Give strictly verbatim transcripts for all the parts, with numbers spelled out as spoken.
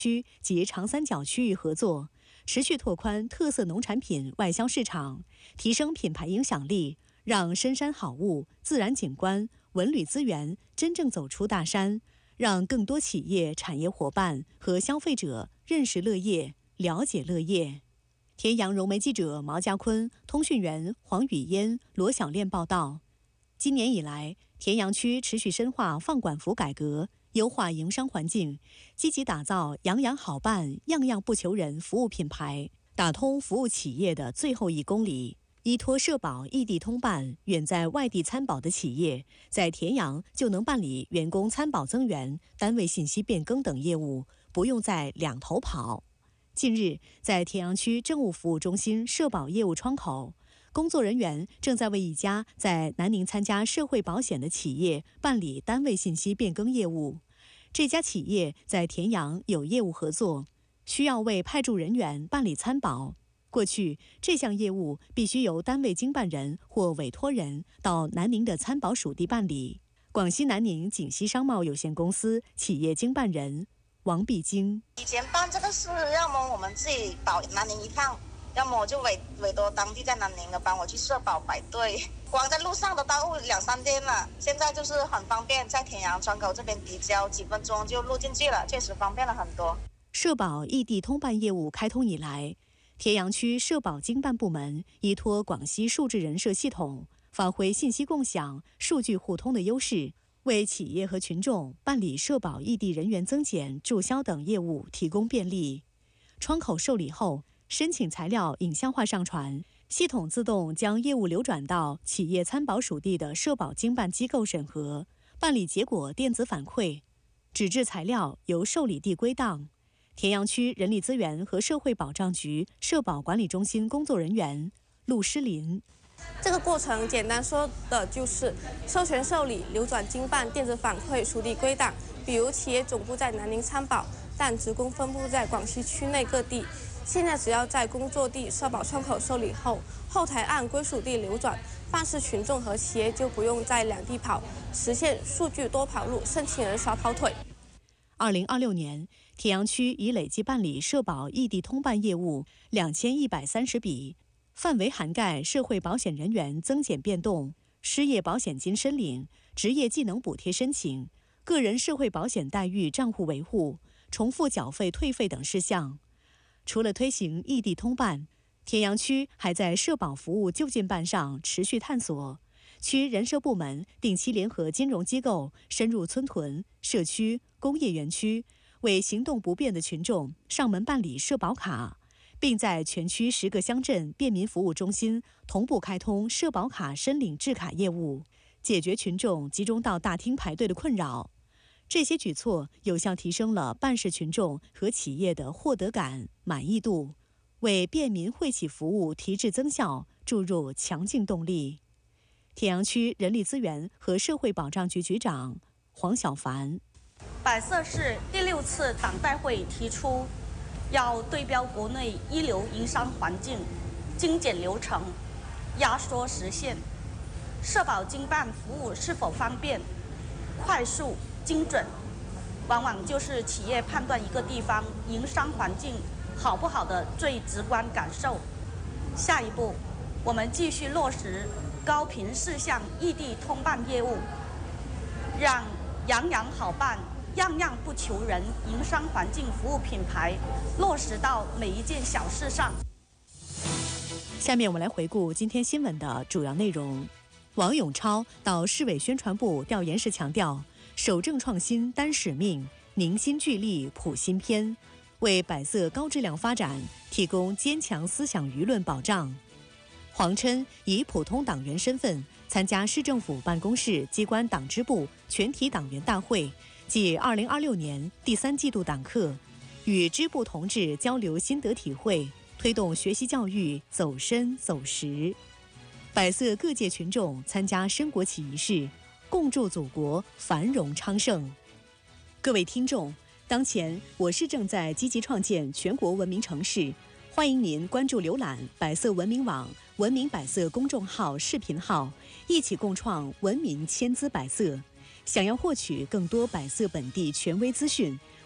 区及长三角区域合作，持续拓宽特色农产品外销市场，提升品牌影响力，让深山好物、自然景观、文旅资源真正走出大山，让更多企业、产业伙伴和消费者认识乐业、了解乐业。田阳融媒记者毛家坤、通讯员黄雨嫣、罗小练报道。今年以来，田阳区持续深化放管服改革，优化营商环境，积极打造样样好办、样样不求人服务品牌，打通服务企业的最后一公里。依托社保异地通办，远在外地参保的企业，在田阳就能办理员工参保增援、单位信息变更等业务，不用在两头跑。近日，在田阳区政务服务中心社保业务窗口，工作人员正在为一家在南宁参加社会保险的企业办理单位信息变更业务。这家企业在田阳有业务合作，需要为派驻人员办理参保。过去，这项业务必须由单位经办人或委托人到南宁的参保属地办理。广西南宁锦溪商贸有限公司企业经办人王碧晶： 以前办这个事，要么我们自己保南宁一趟，要么我就委委托当地在南宁的帮我去社保排队，光在路上都耽误两三天了。现在就是很方便，在田阳窗口这边提交，几分钟就录进去了，确实方便了很多。 社保异地通办业务开通以来，田阳区社保经办部门依托广西数字人社系统，发挥信息共享、数据互通的优势，为企业和群众办理社保异地人员增减、注销等业务提供便利。窗口受理后，申请材料影像化上传，系统自动将业务流转到企业参保属地的社保经办机构审核，办理结果电子反馈，纸质材料由受理地归档。田阳区人力资源和社会保障局社保管理中心工作人员陆诗林： 这个过程简单说的就是授权受理、流转经办、电子反馈、属地归档。比如企业总部在南宁参保，但职工分布在广西区内各地。现在只要在工作地社保窗口受理后，后台按归属地流转，办事群众和企业就不用在两地跑，实现数据多跑路，申请人少跑腿。 二零二六年，田阳区已累计办理社保异地通办业务两千一百三十笔，范围涵盖社会保险人员增减变动、失业保险金申领、职业技能补贴申请、个人社会保险待遇账户维护、重复缴费退费等事项。除了推行异地通办，田阳区还在社保服务就近办上持续探索。区人社部门定期联合金融机构深入村屯、社区、工业园区，为行动不便的群众上门办理社保卡，并在全区十个乡镇便民服务中心同步开通社保卡申领制卡业务，解决群众集中到大厅排队的困扰。这些举措有效提升了办事群众和企业的获得感、满意度，为便民惠企服务提质增效注入强劲动力。田阳区人力资源和社会保障局局长黄小凡： 百色市第六次党代会提出，要对标国内一流营商环境，精简流程，压缩实现。社保经办服务是否方便、快速、精准，往往就是企业判断一个地方营商环境好不好的最直观感受。下一步，我们继续落实高频四项异地通办业务，让样样好办、样样不求人营商环境服务品牌落实到每一件小事上。 下面我们来回顾今天新闻的主要内容。王永超到市委宣传部调研时强调，守正创新担使命，凝心聚力谱新篇，为百色高质量发展提供坚强思想舆论保障。黄琛以普通党员身份参加市政府办公室机关党支部全体党员大会暨二零二六年第三季度党课，与支部同志交流心得体会，推动学习教育走深走实。百色各界群众参加升国旗仪式，共筑祖国繁荣昌盛。各位听众，当前我市正在积极创建全国文明城市，欢迎您关注浏览百色文明网、文明百色公众号、视频号，一起共创文明千姿百色。想要获取更多百色本地权威资讯，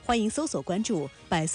欢迎搜索关注百。